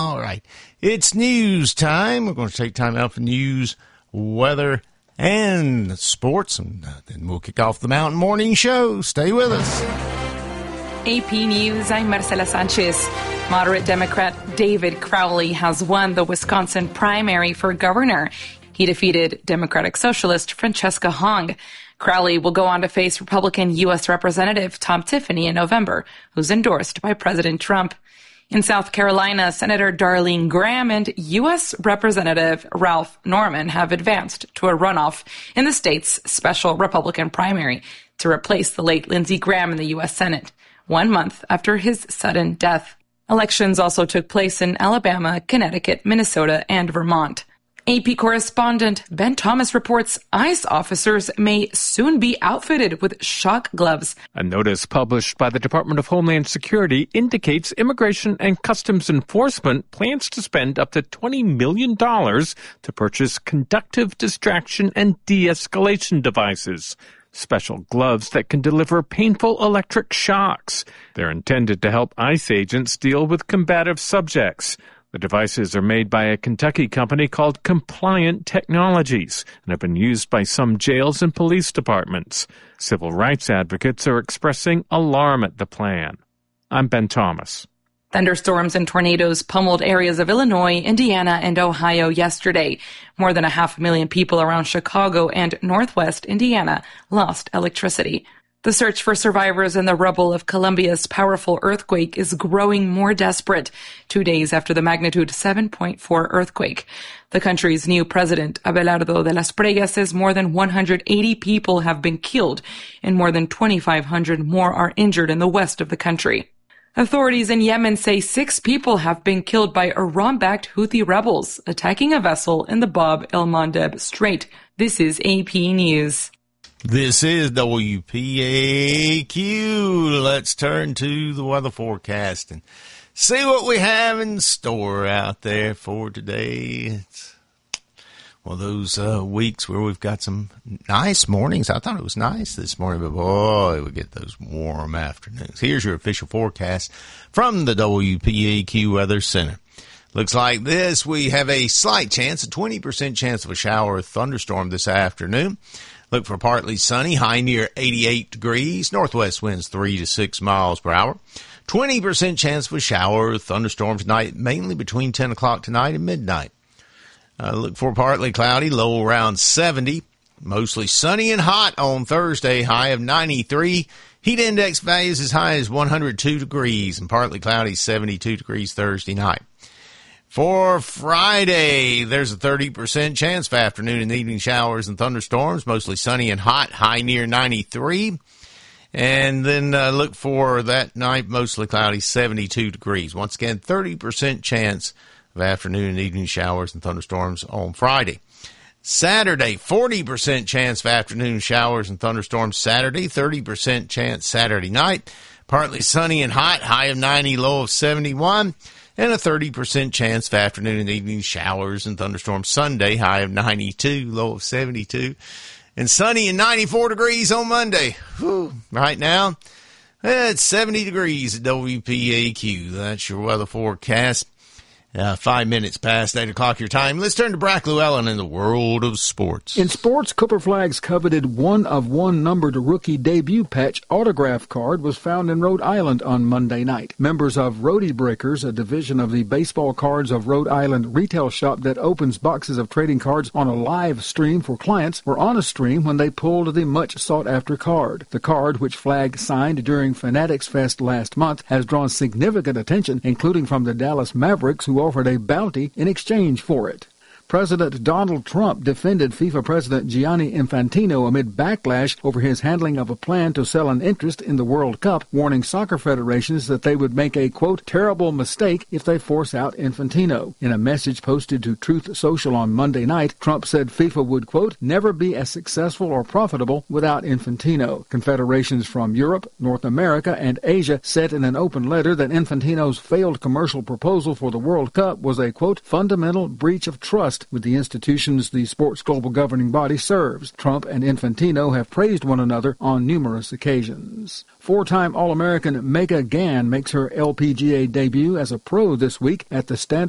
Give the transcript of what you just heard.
All right. It's news time. We're going to take time out for news, weather, and sports, and then we'll kick off the Mountain Morning Show. Stay with us. AP News, I'm Marcela Sanchez. Moderate Democrat David Crowley has won the Wisconsin primary for governor. He defeated Democratic Socialist Francesca Hong. Crowley will go on to face Republican U.S. Representative Tom Tiffany in November, who's endorsed by President Trump. In South Carolina, Senator Darlene Graham and U.S. Representative Ralph Norman have advanced to a runoff in the state's special Republican primary to replace the late Lindsey Graham in the U.S. Senate, 1 month after his sudden death. Elections also took place in Alabama, Connecticut, Minnesota, and Vermont. AP correspondent Ben Thomas reports ICE officers may soon be outfitted with shock gloves. A notice published by the Department of Homeland Security indicates Immigration and Customs Enforcement plans to spend up to $20 million to purchase conductive distraction and de-escalation devices, special gloves that can deliver painful electric shocks. They're intended to help ICE agents deal with combative subjects. The devices are made by a Kentucky company called Compliant Technologies and have been used by some jails and police departments. Civil rights advocates are expressing alarm at the plan. I'm Ben Thomas. Thunderstorms and tornadoes pummeled areas of Illinois, Indiana, and Ohio yesterday. More than 500,000 people around Chicago and northwest Indiana lost electricity. The search for survivors in the rubble of Colombia's powerful earthquake is growing more desperate 2 days after the magnitude 7.4 earthquake. The country's new president, Abelardo de las Pregas, says more than 180 people have been killed and more than 2,500 more are injured in the west of the country. Authorities in Yemen say 6 people have been killed by Iran-backed Houthi rebels attacking a vessel in the Bab el-Mandeb Strait. This is AP News. This is WPAQ. Let's turn to the weather forecast and see what we have in store out there for today. It's one of those weeks where we've got some nice mornings. I thought it was nice this morning, but boy, we get those warm afternoons. Here's your official forecast from the WPAQ Weather Center. Looks like this. We have a slight chance, a 20% chance of a shower or thunderstorm this afternoon. Look for partly sunny, high near 88 degrees, northwest winds 3 to 6 miles per hour. 20% chance of a shower or thunderstorm tonight, mainly between 10 o'clock tonight and midnight. Look for partly cloudy, low around 70. Mostly sunny and hot on Thursday, high of 93. Heat index values as high as 102 degrees and partly cloudy, 72 degrees Thursday night. For Friday, there's a 30% chance for afternoon and evening showers and thunderstorms, mostly sunny and hot, high near 93. And then look for that night, mostly cloudy, 72 degrees. Once again, 30% chance of afternoon and evening showers and thunderstorms on Friday. Saturday, 40% chance of afternoon showers and thunderstorms Saturday, 30% chance Saturday night, partly sunny and hot, high of 90, low of 71. And a 30% chance of afternoon and evening showers and thunderstorms Sunday, high of 92, low of 72. And sunny and 94 degrees on Monday. Whew. Right now, it's 70 degrees at WPAQ. That's your weather forecast. 5 minutes past 8 o'clock your time. Let's turn to Brack Llewellyn in the world of sports. In sports, Cooper Flagg's coveted 1-of-1 numbered rookie debut patch autograph card was found in Rhode Island on Monday night. Members of Roadie Breakers, a division of the Baseball Cards of Rhode Island retail shop that opens boxes of trading cards on a live stream for clients, were on a stream when they pulled the much-sought-after card. The card, which Flagg signed during Fanatics Fest last month, has drawn significant attention, including from the Dallas Mavericks, who offered a bounty in exchange for it. President Donald Trump defended FIFA President Gianni Infantino amid backlash over his handling of a plan to sell an interest in the World Cup, warning soccer federations that they would make a, quote, terrible mistake if they force out Infantino. In a message posted to Truth Social on Monday night, Trump said FIFA would, quote, never be as successful or profitable without Infantino. Confederations from Europe, North America, and Asia said in an open letter that Infantino's failed commercial proposal for the World Cup was a, quote, fundamental breach of trust with the institutions the sport's global governing body serves. Trump and Infantino have praised one another on numerous occasions. Four-time All-American Megan Gann makes her LPGA debut as a pro this week at the Standard